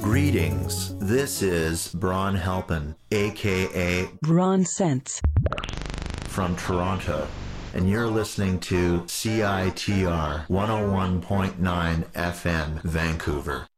Greetings. This is Bron Halpin, aka Bron Sense, from Toronto, and you're listening to CITR 101.9 FM, Vancouver.